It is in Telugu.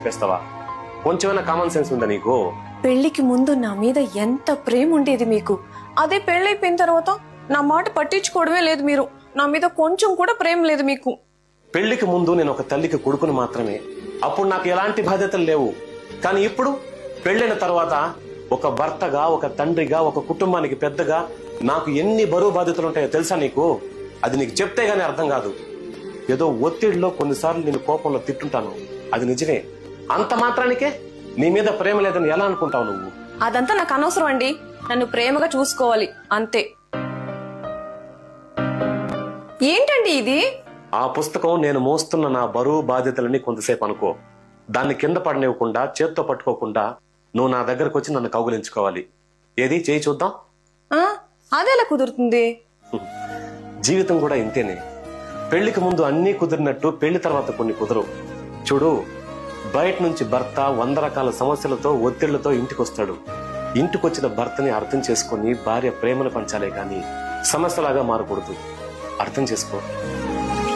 చేస్తావా? కొంచెమైనా కామన్ సెన్స్ ఉందా నీకు? పెళ్లికి ముందు నా మీద ఎంత ప్రేమ ఉండేది మీకు, అదే పెళ్ళైపోయిన తర్వాత నా మాట పట్టించుకోవడమే లేదు. మీరు నా మీద కొంచెం కూడా ప్రేమ లేదు మీకు. పెళ్లికి ముందు నేను ఒక తల్లికి కొడుకుని మాత్రమే, అప్పుడు నాకు ఎలాంటి బాధ్యతలు లేవు. కానీ ఇప్పుడు పెళ్లైన తర్వాత ఒక భర్తగా, ఒక తండ్రిగా, ఒక కుటుంబానికి పెద్దగా నాకు ఎన్ని బరువు బాధ్యతలు ఉంటాయో తెలుసా నీకు? అది నీకు చెప్తే గానీ అర్థం కాదు. ఏదో ఒత్తిడిలో కొన్నిసార్లు నేను కోపంలో తిట్టుంటాను, అది నిజమే. అంత మాత్రానికే నీ మీద ప్రేమ లేదని ఎలా అనుకుంటావు నువ్వు? అదంతా నాకు అనవసరం అండి. నన్ను ప్రేమగా చూసుకోవాలి అంతే. ఏంటండి ఇది? ఆ పుస్తకం నేను మోస్తున్న నా బరువు బాధ్యతలని కొంతసేపు అనుకో. దాన్ని కింద పడనివ్వకుండా, చేత్తో పట్టుకోకుండా నువ్వు నా దగ్గరకు వచ్చి నన్ను కౌగిలించుకోవాలి. ఏది చేయి చూద్దాం. అదెలా కుదురుతుంది? జీవితం కూడా ఇంతేనే. పెళ్లికి ముందు అన్నీ కుదిరినట్టు పెళ్లి తర్వాత కొన్ని కుదరవు. చూడు, బయట నుంచి భర్త 100 రకాల సమస్యలతో, ఒత్తిళ్లతో ఇంటికొస్తాడు. ఇంటికొచ్చిన భర్తని అర్థం చేసుకుని భార్య ప్రేమను పంచాలే కానీ సమస్యలాగా మారకూడదు. అర్థం చేసుకో.